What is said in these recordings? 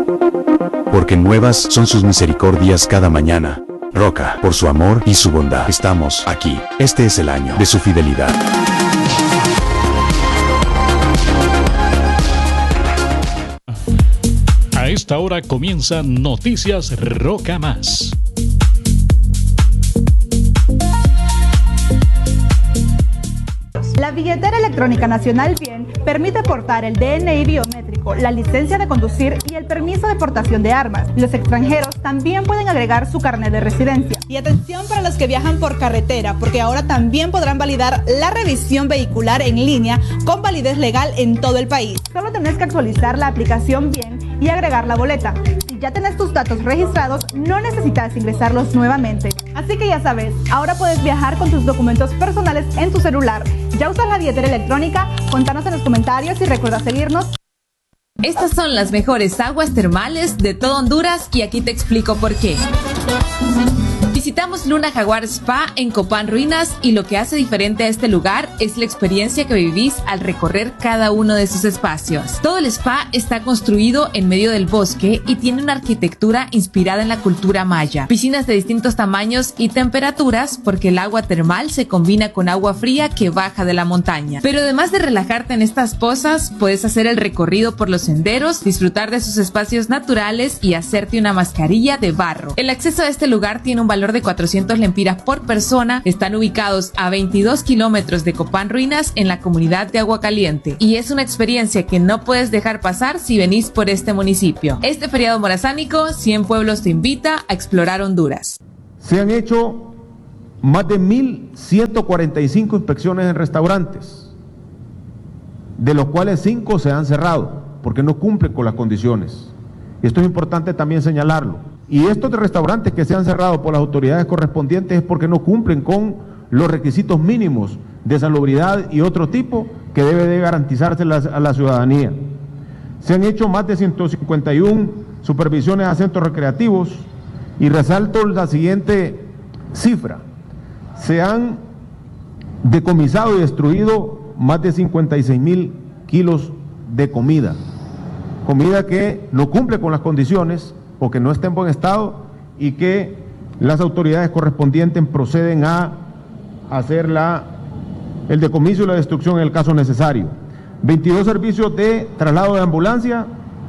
Porque nuevas son sus misericordias cada mañana. Roca, por su amor y su bondad, estamos aquí. Este es el año de su fidelidad. A esta hora comienzan Noticias Roca Más. La billetera electrónica nacional Bien permite portar el DNI biométrico, la licencia de conducir y el permiso de portación de armas. Los extranjeros también pueden agregar su carnet de residencia. Y atención para los que viajan por carretera, porque ahora también podrán validar la revisión vehicular en línea con validez legal en todo el país. Solo tenés que actualizar la aplicación Bien y agregar la boleta. Si ya tenés tus datos registrados, no necesitas ingresarlos nuevamente. Así que ya sabes, ahora puedes viajar con tus documentos personales en tu celular. ¿Ya usas la billetera electrónica? Contanos en los comentarios y recuerda seguirnos. Estas son las mejores aguas termales de todo Honduras y aquí te explico por qué. Visitamos Luna Jaguar Spa en Copán Ruinas y lo que hace diferente a este lugar es la experiencia que vivís al recorrer cada uno de sus espacios. Todo el spa está construido en medio del bosque y tiene una arquitectura inspirada en la cultura maya. Piscinas de distintos tamaños y temperaturas porque el agua termal se combina con agua fría que baja de la montaña. Pero además de relajarte en estas pozas, puedes hacer el recorrido por los senderos, disfrutar de sus espacios naturales y hacerte una mascarilla de barro. El acceso a este lugar tiene un valor de 400 lempiras por persona. Están ubicados a 22 kilómetros de Copán Ruinas en la comunidad de Agua Caliente y es una experiencia que no puedes dejar pasar si venís por este municipio. Este feriado morazánico, 100 Pueblos te invita a explorar Honduras. Se han hecho más de 1.145 inspecciones en restaurantes, de los cuales 5 se han cerrado porque no cumplen con las condiciones. Esto es importante también señalarlo. Y estos restaurantes que se han cerrado por las autoridades correspondientes es porque no cumplen con los requisitos mínimos de salubridad y otro tipo que debe de garantizarse a la ciudadanía. Se han hecho más de 151 supervisiones a centros recreativos y resalto la siguiente cifra. Se han decomisado y destruido más de 56,000 kilos de comida que no cumple con las condiciones o que no está en buen estado y que las autoridades correspondientes proceden a hacer el decomiso y la destrucción en el caso necesario. 22 servicios de traslado de ambulancia,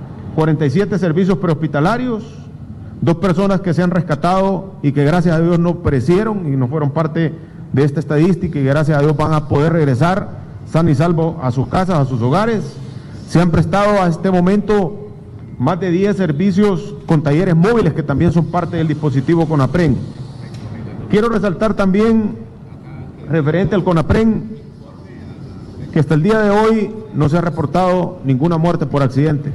47 servicios prehospitalarios, 2 personas que se han rescatado y que gracias a Dios no perecieron y no fueron parte de esta estadística y gracias a Dios van a poder regresar san y salvo a sus casas, a sus hogares. Se han prestado a este momento más de 10 servicios con talleres móviles que también son parte del dispositivo CONAPREN. Quiero resaltar también, referente al CONAPREN, que hasta el día de hoy no se ha reportado ninguna muerte por accidente,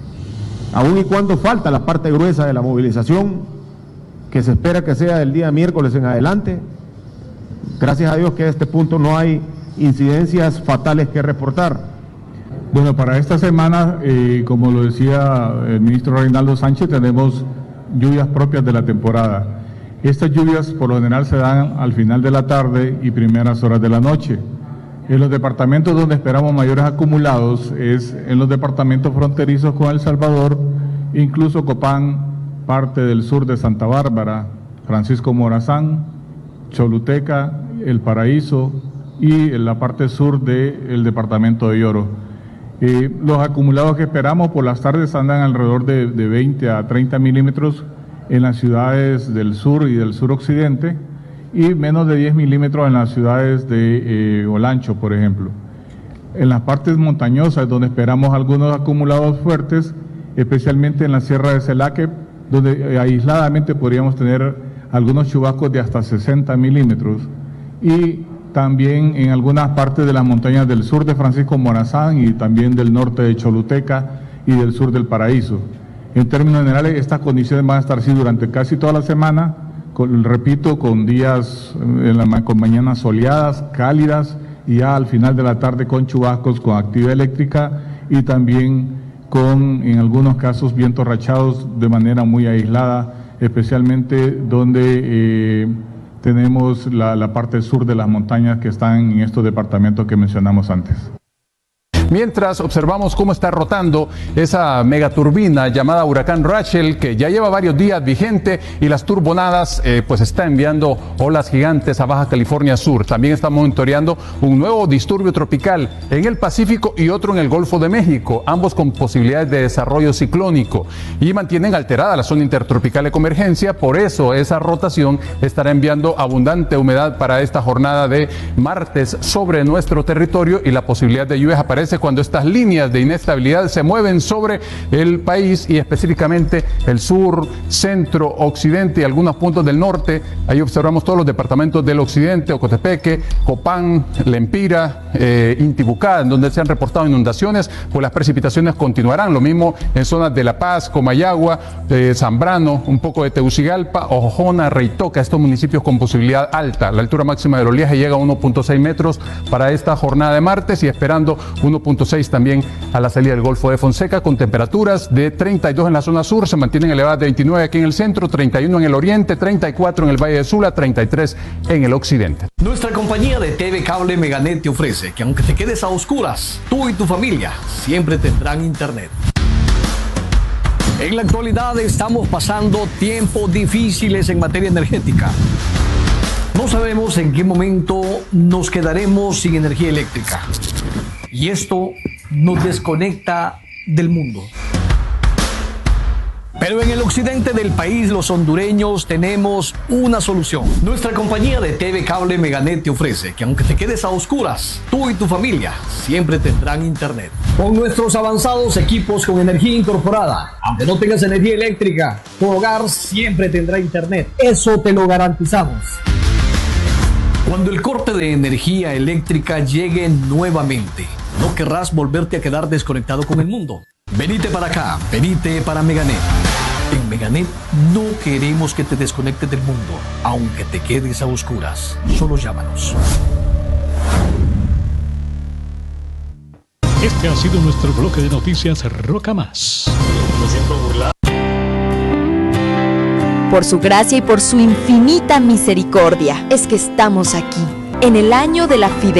aun y cuando falta la parte gruesa de la movilización, que se espera que sea el día miércoles en adelante. Gracias a Dios que a este punto no hay incidencias fatales que reportar. Bueno, para esta semana, como lo decía el ministro Reinaldo Sánchez, tenemos lluvias propias de la temporada. Estas lluvias por lo general se dan al final de la tarde y primeras horas de la noche. En los departamentos donde esperamos mayores acumulados es en los departamentos fronterizos con El Salvador, incluso Copán, parte del sur de Santa Bárbara, Francisco Morazán, Choluteca, El Paraíso y en la parte sur del departamento de Yoro. Los acumulados que esperamos por las tardes andan alrededor de 20 a 30 milímetros en las ciudades del sur y del suroccidente y menos de 10 milímetros en las ciudades de Olancho, por ejemplo. En las partes montañosas donde esperamos algunos acumulados fuertes, especialmente en la Sierra de Celaque, donde aisladamente podríamos tener algunos chubascos de hasta 60 milímetros y también en algunas partes de las montañas del sur de Francisco Morazán y también del norte de Choluteca y del sur del Paraíso. En términos generales, estas condiciones van a estar así durante casi toda la semana, repito, con días, con mañanas soleadas, cálidas, y ya al final de la tarde con chubascos, con actividad eléctrica y también con, en algunos casos, vientos rachados de manera muy aislada, especialmente donde tenemos la parte sur de las montañas que están en estos departamentos que mencionamos antes. mientras observamos cómo está rotando esa megaturbina llamada Huracán Rachel, que ya lleva varios días vigente, y las turbonadas pues está enviando olas gigantes a Baja California Sur. También está monitoreando un nuevo disturbio tropical en el Pacífico y otro en el Golfo de México, ambos con posibilidades de desarrollo ciclónico, y mantienen alterada la zona intertropical de convergencia. Por eso esa rotación estará enviando abundante humedad para esta jornada de martes sobre nuestro territorio, y la posibilidad de lluvias aparece cuando estas líneas de inestabilidad se mueven sobre el país, y específicamente el sur, centro, occidente y algunos puntos del norte. Ahí observamos todos los departamentos del occidente: Ocotepeque, Copán, Lempira, Intibucá, en donde se han reportado inundaciones. Pues las precipitaciones continuarán, lo mismo en zonas de La Paz, Comayagua, Zambrano, un poco de Tegucigalpa, Ojona, Reitoca, estos municipios con posibilidad alta. La altura máxima del oleaje llega a 1.6 metros para esta jornada de martes, y esperando 1.6 también a la salida del Golfo de Fonseca, con temperaturas de 32 en la zona sur, se mantienen elevadas de 29 aquí en el centro, 31 en el oriente, 34 en el Valle de Sula, 33 en el occidente. Nuestra compañía de TV Cable Meganet te ofrece que aunque te quedes a oscuras, tú y tu familia siempre tendrán internet. En la actualidad estamos pasando tiempos difíciles en materia energética. No sabemos en qué momento nos quedaremos sin energía eléctrica. Y esto nos desconecta del mundo. Pero en el occidente del país, los hondureños tenemos una solución. Nuestra compañía de TV Cable Meganet te ofrece que aunque te quedes a oscuras, tú y tu familia siempre tendrán internet. Con nuestros avanzados equipos con energía incorporada, aunque no tengas energía eléctrica, tu hogar siempre tendrá internet. Eso te lo garantizamos. Cuando el corte de energía eléctrica llegue nuevamente, no querrás volverte a quedar desconectado con el mundo. Venite para acá, venite para Meganet. En Meganet no queremos que te desconectes del mundo, aunque te quedes a oscuras. Solo llámanos. Este ha sido nuestro bloque de noticias Roca Más. Por su gracia y por su infinita misericordia es que estamos aquí, en el año de la fidelidad.